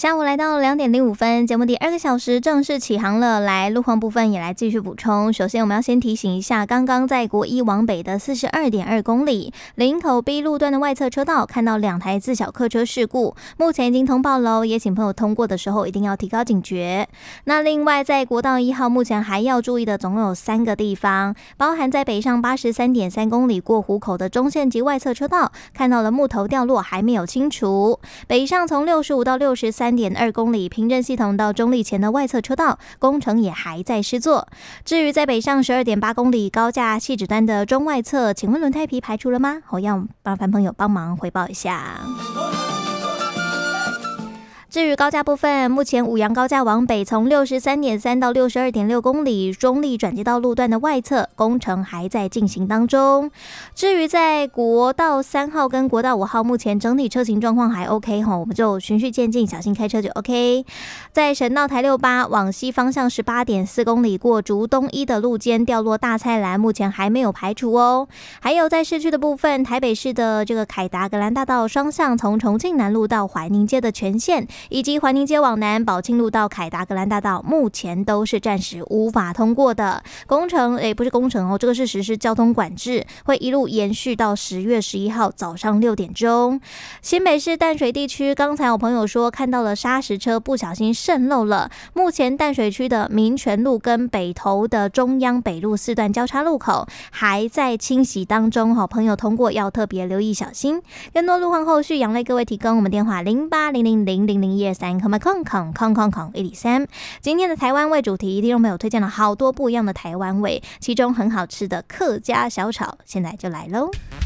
下午来到2:05，节目第2个小时正式起航了。来，路况部分也来继续补充。首先，我们要先提醒一下，刚刚在国一往北的42.2公里林口 B 路段的外侧车道，看到2台自小客车事故，目前已经通报了，也请朋友通过的时候一定要提高警觉。那另外，在国道1号，目前还要注意的总共有3个地方，包含在北上83.3公里过湖口的中线及外侧车道，看到了木头掉落，还没有清除。北上从65到63.2公里平镇系统到中立前的外侧车道工程也还在施作。至于在北上12.8公里高架汐止端的中外侧，请问轮胎皮排除了吗？我要麻烦朋友帮忙回报一下。至于高架部分，目前五杨高架往北从63.3到62.6公里中立转接道路段的外侧工程还在进行当中。至于在国道3号跟国道5号，目前整体车型状况还 OK， 我们就循序渐进，小心开车就 OK。在省道台68往西方向18.4公里过竹东一的路肩掉落大菜篮，目前还没有排除哦。还有在市区的部分，台北市的这个凯达格兰大道双向从重庆南路到怀宁街的全线，以及怀宁街往南宝庆路到凯达格兰大道，目前都是暂时无法通过的工程。不是工程哦，这个是实施交通管制，会一路延续到10月11号早上6点钟。新北市淡水地区，刚才有朋友说看到了砂石车不小心渗漏了，目前淡水区的民权路跟北投的中央北路4段交叉路口还在清洗当中，朋友通过要特别留意小心。更多路况后续，仰赖各位提供，我们电话0800000123。103，今天的台湾味主题，听众朋友推荐了好多不一样的台湾味，其中很好吃的客家小炒，现在就来喽。